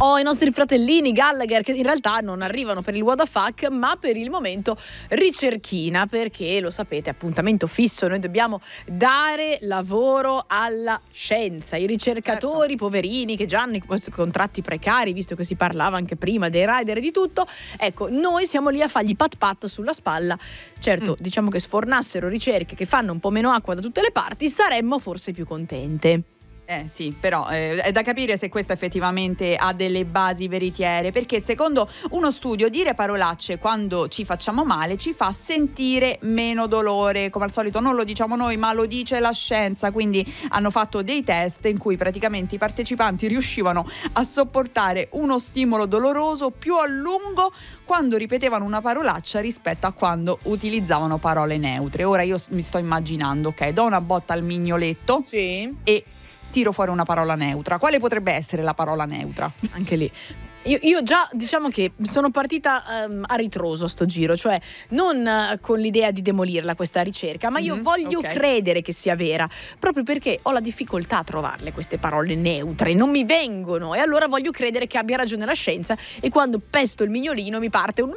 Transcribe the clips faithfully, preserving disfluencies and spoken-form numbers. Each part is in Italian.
Oh, i nostri fratellini Gallagher, che in realtà non arrivano per il What the Fuck, ma per il momento ricerchina, perché lo sapete, appuntamento fisso, noi dobbiamo dare lavoro alla scienza. I ricercatori, certo, poverini, che già hanno i contratti precari, visto che si parlava anche prima dei rider e di tutto, ecco, noi siamo lì a fargli pat pat sulla spalla. Certo, mm. diciamo che sfornassero ricerche che fanno un po' meno acqua da tutte le parti, saremmo forse più contente. Eh sì, però eh, è da capire se questa effettivamente ha delle basi veritiere, perché secondo uno studio dire parolacce quando ci facciamo male ci fa sentire meno dolore. Come al solito non lo diciamo noi, ma lo dice la scienza. Quindi hanno fatto dei test in cui praticamente i partecipanti riuscivano a sopportare uno stimolo doloroso più a lungo quando ripetevano una parolaccia rispetto a quando utilizzavano parole neutre. Ora io mi sto immaginando, ok, do una botta al mignoletto, sì, e tiro fuori una parola neutra. Quale potrebbe essere la parola neutra? Anche lì io, io già diciamo che sono partita um, a ritroso sto giro, cioè non uh, con l'idea di demolirla questa ricerca, ma io mm-hmm, voglio okay. credere che sia vera, proprio perché ho la difficoltà a trovarle queste parole neutre, non mi vengono, e allora voglio credere che abbia ragione la scienza, e quando pesto il mignolino mi parte un ma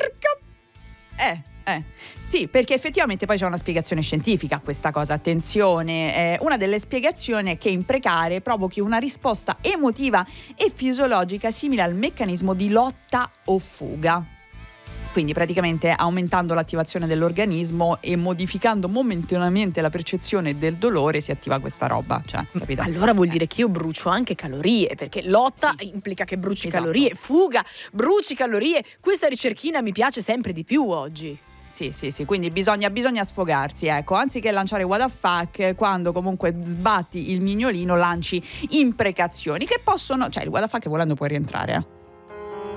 porca! Eh Eh, sì, perché effettivamente poi c'è una spiegazione scientifica a questa cosa, attenzione, eh, una delle spiegazioni è che imprecare provochi una risposta emotiva e fisiologica simile al meccanismo di lotta o fuga. Quindi praticamente aumentando l'attivazione dell'organismo e modificando momentaneamente la percezione del dolore si attiva questa roba, cioè, capito? Allora vuol dire che io brucio anche calorie, perché lotta sì. implica che bruci esatto. calorie, fuga, bruci calorie. Questa ricerchina mi piace sempre di più oggi. Sì, sì, sì, quindi bisogna, bisogna sfogarsi, ecco, anziché lanciare what the fuck, quando comunque sbatti il mignolino lanci imprecazioni che possono, cioè il what the fuck volendo può rientrare, eh.